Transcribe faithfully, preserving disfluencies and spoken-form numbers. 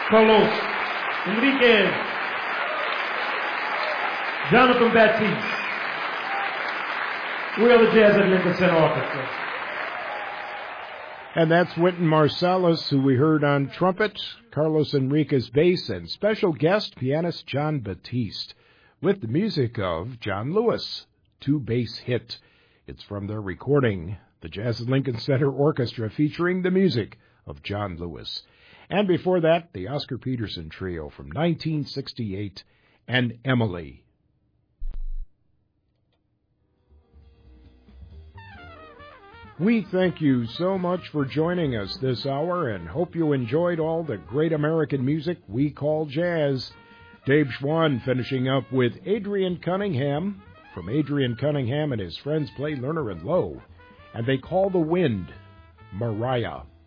Carlos Enriquez, Jonathan Baptiste. We are the Jazz at Lincoln Center Orchestra. And that's Wynton Marsalis, who we heard on trumpet, Carlos Enriquez bass, and special guest pianist Jon Batiste, with the music of John Lewis, Two Bass Hit. It's from their recording, the Jazz at Lincoln Center Orchestra, featuring the music of John Lewis. And before that, the Oscar Peterson Trio from nineteen sixty-eight, and Emily. We thank you so much for joining us this hour and hope you enjoyed all the great American music we call jazz. Dave Schwann finishing up with Adrian Cunningham. From Adrian Cunningham and his friends play Lerner and Lowe. And They Call the Wind, Mariah.